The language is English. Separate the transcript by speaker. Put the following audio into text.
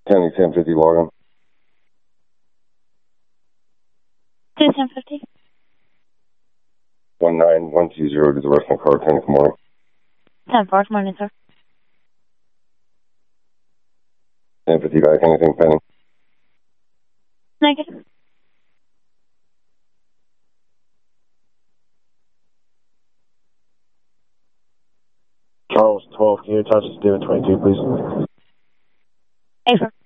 Speaker 1: County 1050 login.
Speaker 2: 1050.
Speaker 1: 19120 to the rest of my car. 10 morning.
Speaker 2: 10-4, morning, sir.
Speaker 1: 1050 back. Anything pending?
Speaker 2: Negative.
Speaker 3: Charles 12, can you attach this David 22, please?
Speaker 2: A4.